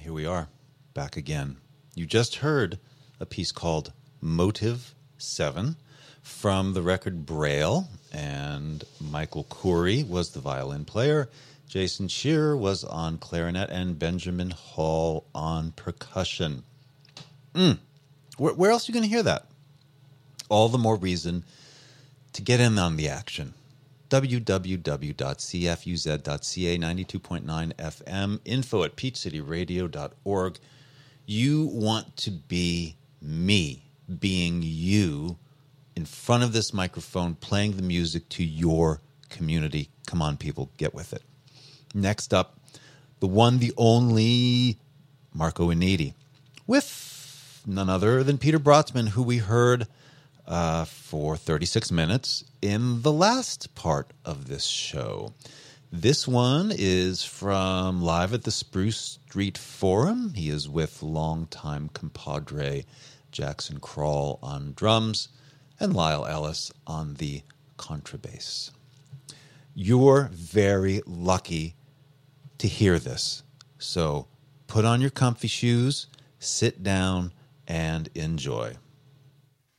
Here we are, back again. You just heard a piece called Motive 7 from the record Braille, and Michael Coury was the violin player, Jason Shearer was on clarinet, and Benjamin Hall on percussion. Where else are you going to hear that? All the more reason to get in on the action. www.cfuz.ca, 92.9 FM, info@peachcityradio.org. You want to be me, being you, in front of this microphone, playing the music to your community. Come on, people, get with it. Next up, the one, the only Marco Inedi, with none other than Peter Brotzman, who we heard for 36 minutes in the last part of this show. This one is from Live at the Spruce Street Forum. He is with longtime compadre Jackson Krall on drums and Lyle Ellis on the contrabass. You're very lucky to hear this. So put on your comfy shoes, sit down, and enjoy.